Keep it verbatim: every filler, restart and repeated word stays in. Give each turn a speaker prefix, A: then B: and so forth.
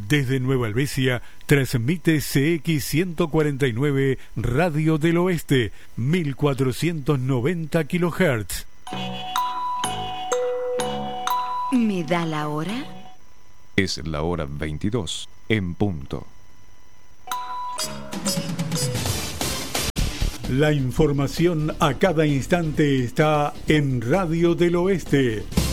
A: Desde Nueva Helvecia transmite C X ciento cuarenta y nueve Radio del Oeste, mil cuatrocientos noventa kilohertz.
B: ¿Me da la hora?
C: Es la hora veintidós, en punto.
A: La información a cada instante está en Radio del Oeste.